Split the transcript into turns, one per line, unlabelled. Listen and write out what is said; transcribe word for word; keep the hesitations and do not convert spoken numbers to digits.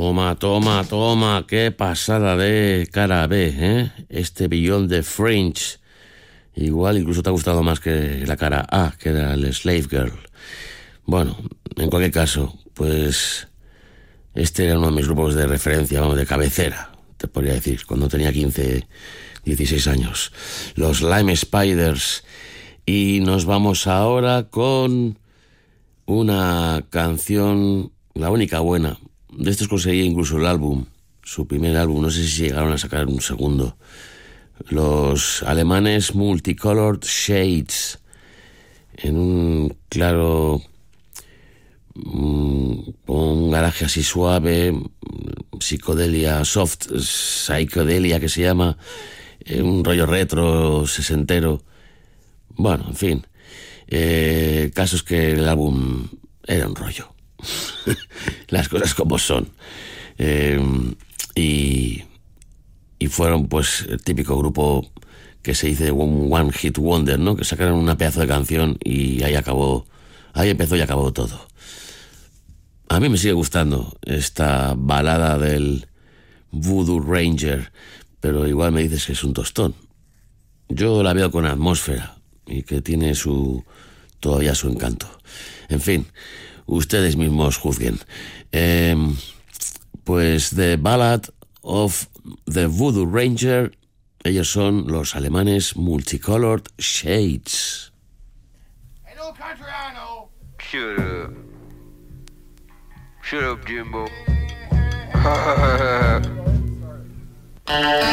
Toma, toma, toma, qué pasada de cara B, ¿eh? Este Beyond the Fringe. Igual incluso te ha gustado más que la cara A, que era el Slave Girl. Bueno, en cualquier caso, pues este era uno de mis grupos de referencia, vamos, de cabecera, te podría decir, cuando tenía quince, dieciséis años. Los Lime Spiders. Y nos vamos ahora con una canción, la única buena. De estos conseguí incluso el álbum, su primer álbum, no sé si llegaron a sacar un segundo. Los alemanes Multicolored Shades, en un claro, un, un garaje así suave, psicodelia, soft psicodelia que se llama, un rollo retro, sesentero. Bueno, en fin, eh, caso es que el álbum era un rollo. Las cosas como son. Eh, y, y fueron pues el típico grupo que se dice un one hit wonder, ¿no? Que sacaron una pedazo de canción y ahí acabó, ahí empezó y acabó todo. A mí me sigue gustando esta balada del Voodoo Ranger, pero igual me dices que es un tostón. Yo la veo con atmósfera y que tiene su todavía su encanto. En fin, ustedes mismos juzguen. Eh, pues The Ballad of the Voodoo Ranger, ellos son los alemanes Multicolored Shades.
Hello, Contrariano.
Shut up. Shut up, Jimbo.